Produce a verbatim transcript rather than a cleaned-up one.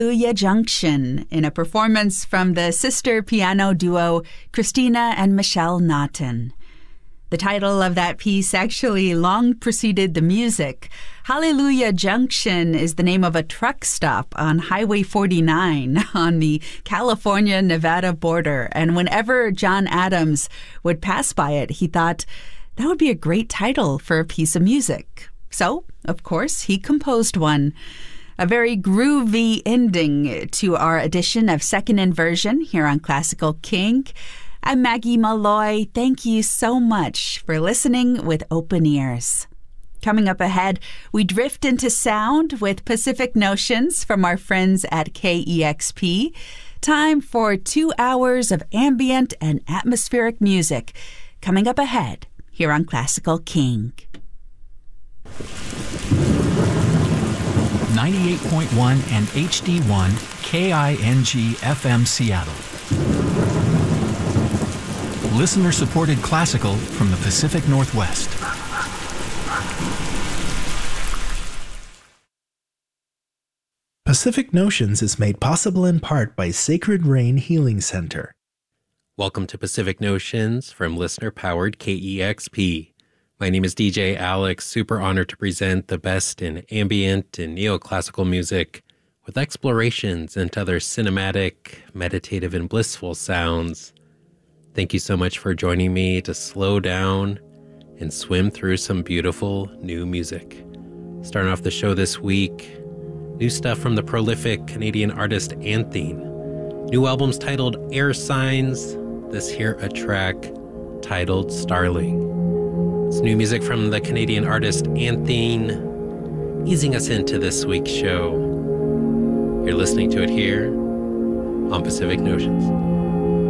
Hallelujah Junction in a performance from the sister piano duo Christina and Michelle Naughton. The title of that piece actually long preceded the music. Hallelujah Junction is the name of a truck stop on Highway forty-nine on the California-Nevada border. And whenever John Adams would pass by it, he thought that would be a great title for a piece of music. So, of course, he composed one. A very groovy ending to our edition of Second Inversion here on Classical King. I'm Maggie Malloy. Thank you so much for listening with open ears. Coming up ahead, we drift into sound with Pacific Notions from our friends at K E X P. Time for two hours of ambient and atmospheric music. Coming up ahead here on Classical King. ninety-eight point one and H D one K I N G F M Seattle. Listener-supported classical from the Pacific Northwest. Pacific Notions is made possible in part by Sacred Rain Healing Center. Welcome to Pacific Notions from listener-powered K E X P. My name is D J Alex, super honored to present the best in ambient and neoclassical music with explorations into other cinematic, meditative, and blissful sounds. Thank you so much for joining me to slow down and swim through some beautiful new music. Starting off the show this week, new stuff from the prolific Canadian artist Anthene. New albums titled Air Signs, this here a track titled Starling. It's new music from the Canadian artist Anthene, easing us into this week's show. You're listening to it here on Pacific Notions.